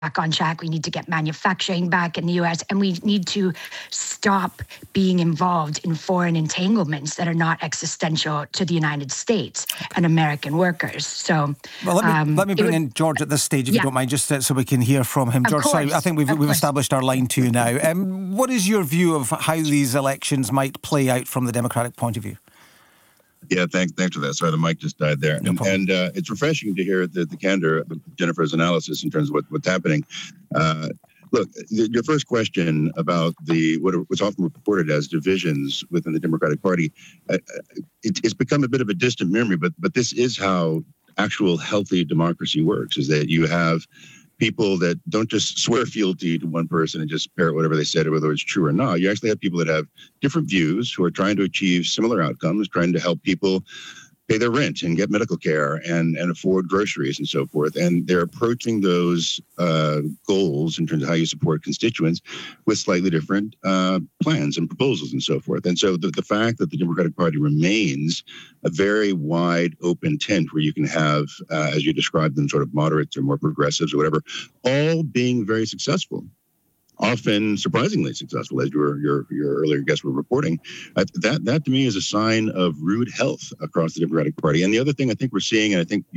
on track. We need to get manufacturing back in the U.S., and we need to stop being involved in foreign entanglements that are not existential to the United States and American workers. So, well, let me bring in George at this stage, if you don't mind, just so we can hear from him. George, sorry, I think we've established our line to you now. What is your view of how these elections might play out from the Democratic point of view? Yeah, thanks for that. Sorry, the mic just died there. No problem. And it's refreshing to hear the candor of Jennifer's analysis in terms of what's happening. Look, your first question about what was often reported as divisions within the Democratic Party, it's become a bit of a distant memory, but this is how actual healthy democracy works, is that you have people that don't just swear fealty to one person and just parrot whatever they said, whether it's true or not. You actually have people that have different views who are trying to achieve similar outcomes, trying to help people pay their rent and get medical care and afford groceries and so forth. And they're approaching those goals in terms of how you support constituents with slightly different plans and proposals and so forth. And so the fact that the Democratic Party remains a very wide open tent where you can have, as you described them, sort of moderates or more progressives or whatever, all being very successful, often surprisingly successful, as your earlier guests were reporting, that to me is a sign of rude health across the Democratic Party. And the other thing I think we're seeing, and I think